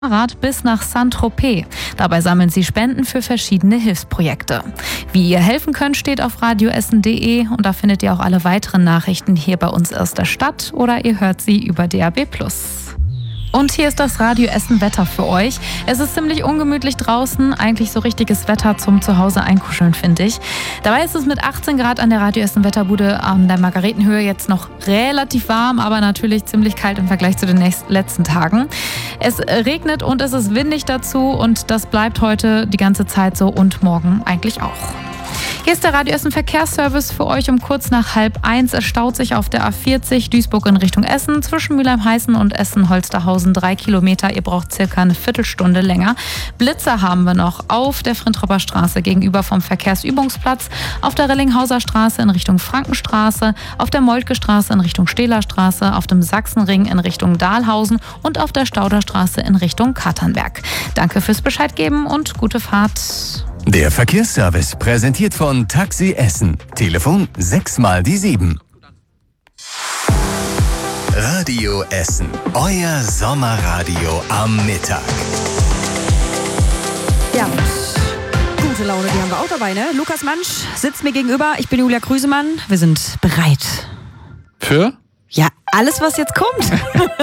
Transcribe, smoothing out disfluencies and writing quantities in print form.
Fahrrad bis nach Saint-Tropez. Dabei sammeln sie Spenden für verschiedene Hilfsprojekte. Wie ihr helfen könnt, steht auf radioessen.de und da findet ihr auch alle weiteren Nachrichten hier bei uns aus der Stadt oder ihr hört sie über DAB+. Und hier ist das Radio Essen Wetter für euch. Es ist ziemlich ungemütlich draußen, eigentlich so richtiges Wetter zum Zuhause einkuscheln, finde ich. Dabei ist es mit 18 Grad an der Radio Essen Wetterbude an der Margaretenhöhe jetzt noch relativ warm, aber natürlich ziemlich kalt im Vergleich zu den letzten Tagen. Es regnet und es ist windig dazu und das bleibt heute die ganze Zeit so und morgen eigentlich auch. Hier ist der Radio Essen Verkehrsservice für euch um kurz nach 12:30. Es staut sich auf der A40 Duisburg in Richtung Essen zwischen Mülheim-Heißen und Essen-Holsterhausen 3 Kilometer. Ihr braucht circa eine Viertelstunde länger. Blitzer haben wir noch auf der Frintropper Straße gegenüber vom Verkehrsübungsplatz, auf der Rellinghauser Straße in Richtung Frankenstraße, auf der Moltke Straße in Richtung Stehlerstraße, auf dem Sachsenring in Richtung Dahlhausen und auf der Stauderstraße in Richtung Katernberg. Danke fürs Bescheid geben und gute Fahrt. Der Verkehrsservice präsentiert von Taxi Essen. Telefon 6x7. Radio Essen. Euer Sommerradio am Mittag. Ja, gute Laune, die haben wir auch dabei, ne? Lukas Mansch sitzt mir gegenüber. Ich bin Julia Krüsemann. Wir sind bereit. Für? Ja, alles, was jetzt kommt.